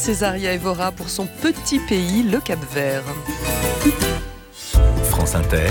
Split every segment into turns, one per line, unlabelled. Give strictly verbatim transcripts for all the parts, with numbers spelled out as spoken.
Césaria Evora pour son petit pays, le Cap-Vert.
France Inter,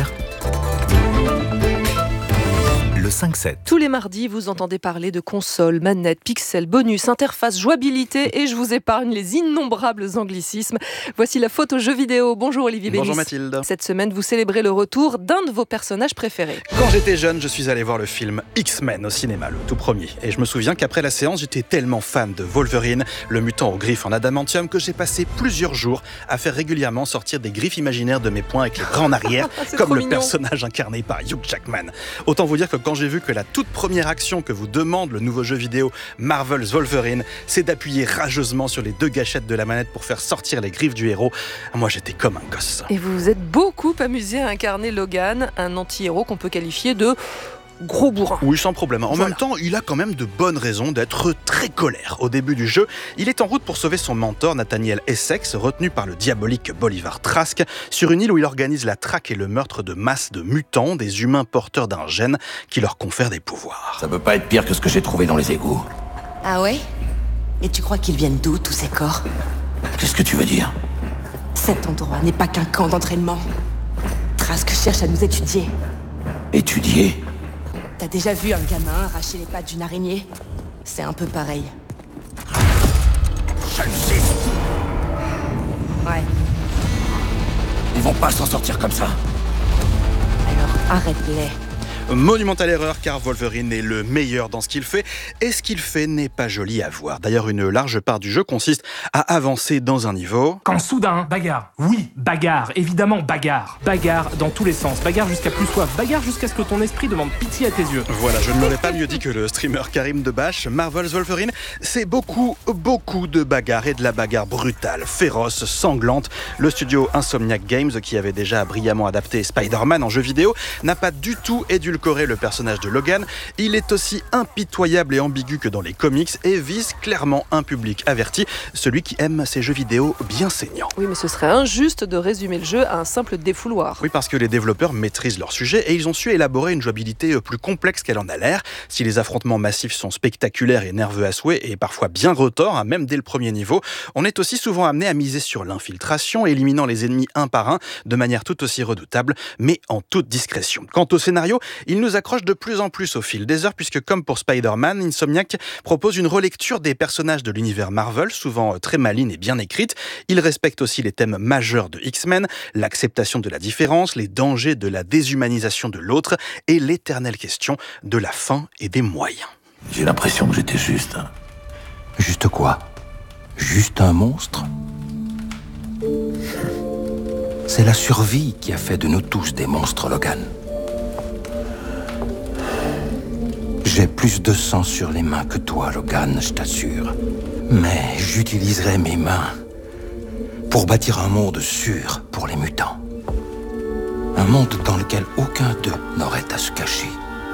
le cinq sept.
Tous les mardis, vous entendez parler de consoles, manettes, pixels, bonus, interface, jouabilité et je vous épargne les innombrables anglicismes. Voici la faute aux jeux vidéo. Bonjour Olivier Bénis.
Bonjour Mathilde.
Cette semaine, vous célébrez le retour d'un de vos personnages préférés.
Quand j'étais jeune, je suis allé voir le film X-Men au cinéma, le tout premier. Et je me souviens qu'après la séance, j'étais tellement fan de Wolverine, le mutant aux griffes en adamantium, que j'ai passé plusieurs jours à faire régulièrement sortir des griffes imaginaires de mes poings avec les bras en arrière, comme le
mignon.
personnage incarné par Hugh Jackman. Autant vous dire que quand j'ai vu que la toute première action que vous demande le nouveau jeu vidéo Marvel's Wolverine, c'est d'appuyer rageusement sur les deux gâchettes de la manette pour faire sortir les griffes du héros, moi j'étais comme un gosse.
Et vous vous êtes beaucoup amusé à incarner Logan, un anti-héros qu'on peut qualifier de gros bourrin.
Oui, sans problème. En
Voilà.
même temps, il a quand même de bonnes raisons d'être très colère. Au début du jeu, il est en route pour sauver son mentor, Nathaniel Essex, retenu par le diabolique Bolivar Trask, sur une île où il organise la traque et le meurtre de masses de mutants, des humains porteurs d'un gène qui leur confère des pouvoirs.
Ça peut pas être pire que ce que j'ai trouvé dans les égouts.
Ah ouais? Et tu crois qu'ils viennent d'où, tous ces corps?
Qu'est-ce que tu veux dire?
Cet endroit n'est pas qu'un camp d'entraînement. Trask cherche à nous étudier.
Étudier?
T'as déjà vu un gamin arracher les pattes d'une araignée? C'est un peu pareil. Ouais,
Ils vont pas s'en sortir comme ça.
alors arrête-les.
Monumentale erreur, car Wolverine est le meilleur dans ce qu'il fait, et ce qu'il fait n'est pas joli à voir. D'ailleurs, une large part du jeu consiste à avancer dans un niveau.
Quand soudain, bagarre. Oui, bagarre, évidemment bagarre. Bagarre dans tous les sens. Bagarre jusqu'à plus soif. Bagarre jusqu'à ce que ton esprit demande pitié à tes yeux.
Voilà, je ne l'aurais pas mieux dit que le streamer Karim Debache. Marvel's Wolverine, c'est beaucoup, beaucoup de bagarres et de la bagarre brutale, féroce, sanglante. Le studio Insomniac Games, qui avait déjà brillamment adapté Spider-Man en jeu vidéo, n'a pas du tout édulcoré le personnage de Logan. Il est aussi impitoyable et ambigu que dans les comics et vise clairement un public averti, celui qui aime ces jeux vidéo bien saignants.
Oui, mais ce serait injuste de résumer le jeu à un simple défouloir.
Oui, parce que les développeurs maîtrisent leur sujet et ils ont su élaborer une jouabilité plus complexe qu'elle en a l'air. Si les affrontements massifs sont spectaculaires et nerveux à souhait et parfois bien retors, hein, même dès le premier niveau, on est aussi souvent amené à miser sur l'infiltration, éliminant les ennemis un par un de manière tout aussi redoutable, mais en toute discrétion. Quant au scénario, il nous accroche de plus en plus au fil des heures, puisque comme pour Spider-Man, Insomniac propose une relecture des personnages de l'univers Marvel, souvent très maligne et bien écrite. Il respecte aussi les thèmes majeurs de X-Men, l'acceptation de la différence, les dangers de la déshumanisation de l'autre et l'éternelle question de la fin et des moyens.
J'ai l'impression que j'étais juste.
Juste quoi? Juste un monstre? C'est la survie qui a fait de nous tous des monstres, Logan. J'ai plus de sang sur les mains que toi, Logan, je t'assure. Mais j'utiliserai mes mains pour bâtir un monde sûr pour les mutants. Un monde dans lequel aucun d'eux n'aurait à se cacher.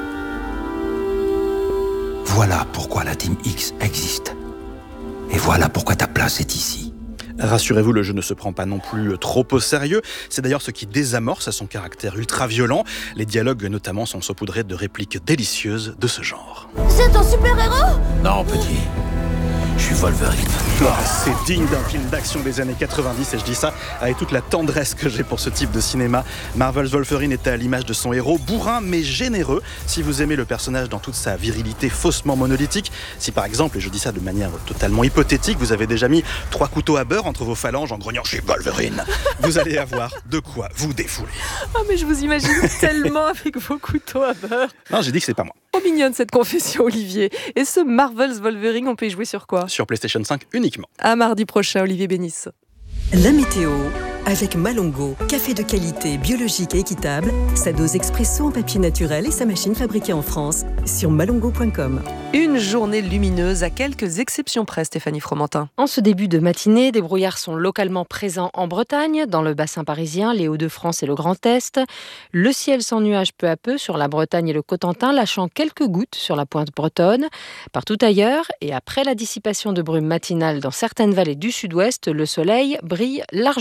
Voilà pourquoi la Team X existe. Et voilà pourquoi ta place est ici.
Rassurez-vous, le jeu ne se prend pas non plus trop au sérieux. C'est d'ailleurs ce qui désamorce à son caractère ultra-violent. Les dialogues, notamment, sont saupoudrés de répliques délicieuses de ce genre.
C'est un super-héros?
Non, petit. Je suis Wolverine.
Ah, c'est digne d'un film d'action des années quatre-vingt-dix, et je dis ça avec toute la tendresse que j'ai pour ce type de cinéma. Marvel's Wolverine est à l'image de son héros, bourrin mais généreux. Si vous aimez le personnage dans toute sa virilité faussement monolithique, si par exemple, et je dis ça de manière totalement hypothétique, vous avez déjà mis trois couteaux à beurre entre vos phalanges en grognant « Je suis Wolverine », vous allez avoir de quoi vous défouler.
Ah, mais je vous imagine tellement avec vos couteaux à beurre.
Non, j'ai dit que c'est pas moi.
Trop mignonne cette confession, Olivier. Et ce Marvel's Wolverine, on peut y jouer sur quoi?
Sur PlayStation cinq uniquement.
À mardi prochain, Olivier Bénis.
La météo avec Malongo, café de qualité, biologique et équitable, sa dose expresso en papier naturel et sa machine fabriquée en France sur malongo point com.
Une journée lumineuse à quelques exceptions près, Stéphanie Fromentin.
En ce début de matinée, des brouillards sont localement présents en Bretagne, dans le bassin parisien, les Hauts-de-France et le Grand Est. Le ciel sans nuages peu à peu sur la Bretagne et le Cotentin, lâchant quelques gouttes sur la pointe bretonne. Partout ailleurs, et après la dissipation de brumes matinales dans certaines vallées du sud-ouest, le soleil brille largement.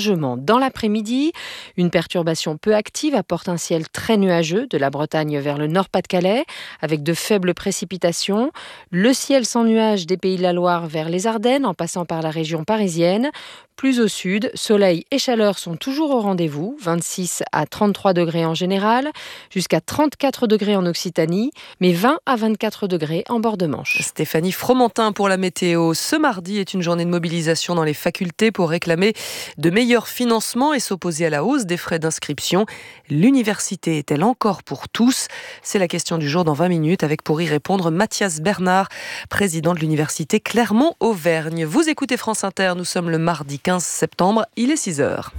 dans l'après-midi. Une perturbation peu active apporte un ciel très nuageux de la Bretagne vers le Nord-Pas-de-Calais, avec de faibles précipitations. Le ciel sans nuages des Pays de la Loire vers les Ardennes, en passant par la région parisienne. Plus au sud, soleil et chaleur sont toujours au rendez-vous, vingt-six à trente-trois degrés en général, jusqu'à trente-quatre degrés en Occitanie, mais vingt à vingt-quatre degrés en bord de Manche.
Stéphanie Fromentin pour la météo. Ce mardi est une journée de mobilisation dans les facultés pour réclamer de meilleurs financements et s'opposer à la hausse des frais d'inscription. L'université est-elle encore pour tous ? C'est la question du jour dans vingt minutes, avec pour y répondre Mathias Bernard, président de l'université Clermont-Auvergne. Vous écoutez France Inter, nous sommes le mardi quinze septembre, il est six heures.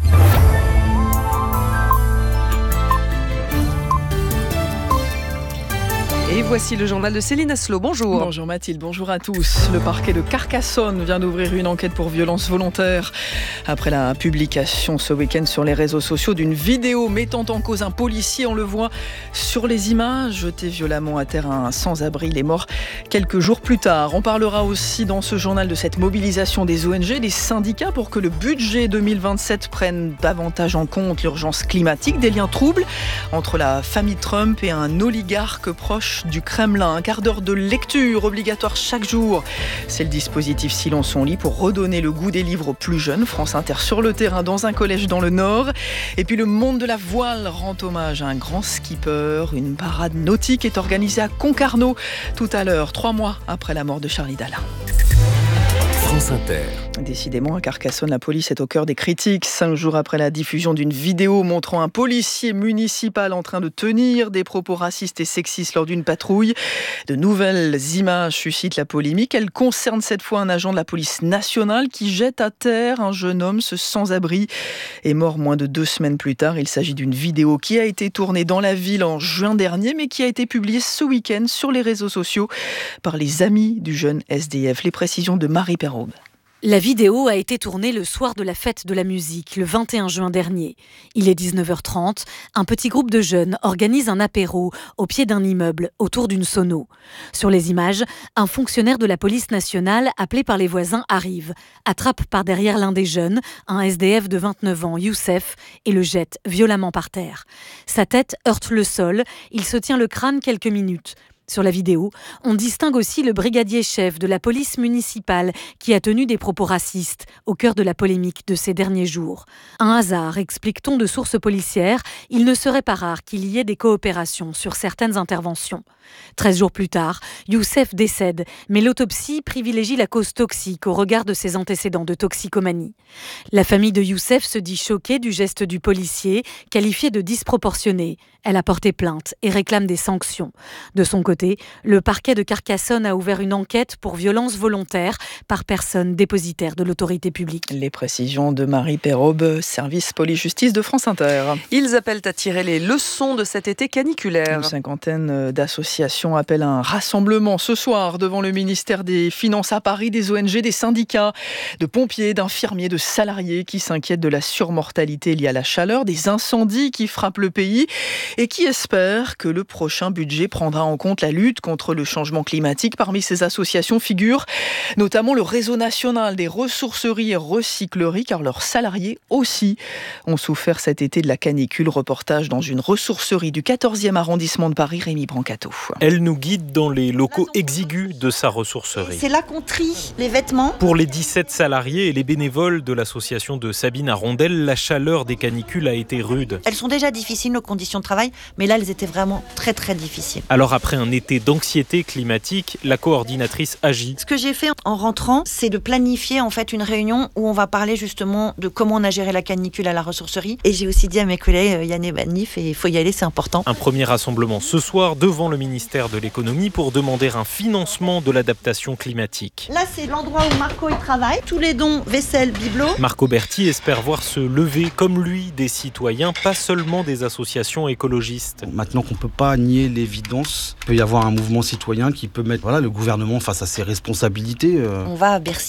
Et voici le journal de Céline Asselot. Bonjour.
Bonjour Mathilde, bonjour à tous. Le parquet de Carcassonne vient d'ouvrir une enquête pour violence volontaire après la publication ce week-end sur les réseaux sociaux d'une vidéo mettant en cause un policier. On le voit sur les images, jeté violemment à terre un sans-abri. Il est mort quelques jours plus tard. On parlera aussi dans ce journal de cette mobilisation des O N G, des syndicats pour que le budget deux mille vingt-sept prenne davantage en compte l'urgence climatique, des liens troubles entre la famille Trump et un oligarque proche du Kremlin. Un quart d'heure de lecture obligatoire chaque jour. C'est le dispositif Silence on lit pour redonner le goût des livres aux plus jeunes. France Inter sur le terrain dans un collège dans le Nord. Et puis le monde de la voile rend hommage à un grand skipper. Une parade nautique est organisée à Concarneau tout à l'heure, trois mois après la mort de Charlie Dalin.
France Inter.
Décidément, à Carcassonne, la police est au cœur des critiques. Cinq jours après la diffusion d'une vidéo montrant un policier municipal en train de tenir des propos racistes et sexistes lors d'une patrouille, de nouvelles images suscitent la polémique. Elles concernent cette fois un agent de la police nationale qui jette à terre un jeune homme. Ce sans-abri est mort moins de deux semaines plus tard. Il s'agit d'une vidéo qui a été tournée dans la ville en juin dernier, mais qui a été publiée ce week-end sur les réseaux sociaux par les amis du jeune S D F. Les précisions de Marie Perraube.
La vidéo a été tournée le soir de la fête de la musique, le vingt et un juin dernier. Il est dix-neuf heures trente. Un petit groupe de jeunes organise un apéro au pied d'un immeuble, autour d'une sono. Sur les images, un fonctionnaire de la police nationale, appelé par les voisins, arrive, attrape par derrière l'un des jeunes, un S D F de vingt-neuf ans, Youssef, et le jette violemment par terre. Sa tête heurte le sol, il se tient le crâne quelques minutes. Sur la vidéo, on distingue aussi le brigadier-chef de la police municipale qui a tenu des propos racistes au cœur de la polémique de ces derniers jours. Un hasard, explique-t-on de sources policières, il ne serait pas rare qu'il y ait des coopérations sur certaines interventions. Treize jours plus tard, Youssef décède, mais l'autopsie privilégie la cause toxique au regard de ses antécédents de toxicomanie. La famille de Youssef se dit choquée du geste du policier, qualifié de disproportionné. Elle a porté plainte et réclame des sanctions. De son côté, le parquet de Carcassonne a ouvert une enquête pour violence volontaire par personne dépositaire de l'autorité publique.
Les précisions de Marie Perraube, service police-justice de France Inter.
Ils appellent à tirer les leçons de cet été caniculaire.
Une cinquantaine d'associations appellent à un rassemblement ce soir devant le ministère des Finances à Paris, des O N G, des syndicats, de pompiers, d'infirmiers, de salariés qui s'inquiètent de la surmortalité liée à la chaleur, des incendies qui frappent le pays et qui espèrent que le prochain budget prendra en compte la lutte contre le changement climatique. Parmi ces associations figurent notamment le réseau national des ressourceries et recycleries, car leurs salariés aussi ont souffert cet été de la canicule. Reportage dans une ressourcerie du quatorzième arrondissement de Paris, Rémi Brancato.
Elle nous guide dans les locaux exigus de sa ressourcerie.
C'est là qu'on trie les vêtements.
Pour les dix-sept salariés et les bénévoles de l'association de Sabine Arondel, la chaleur des canicules a été rude.
Elles sont déjà difficiles, nos conditions de travail, mais là, elles étaient vraiment très très difficiles.
Alors après un été d'anxiété climatique, la coordinatrice agit.
Ce que j'ai fait en rentrant, c'est de planifier en fait une réunion où on va parler justement de comment on a géré la canicule à la ressourcerie. Et j'ai aussi dit à mes collègues, Yann et Banif, et il faut y aller, c'est important.
Un premier rassemblement ce soir devant le ministère de l'économie pour demander un financement de l'adaptation climatique.
Là, c'est l'endroit où Marco il travaille. Tous les dons, vaisselle, bibelot.
Marco Berti espère voir se lever comme lui des citoyens, pas seulement des associations écologistes.
Maintenant qu'on ne peut pas nier l'évidence, il peut y avoir un mouvement citoyen qui peut mettre voilà, le gouvernement face à ses responsabilités.
On va à Bercy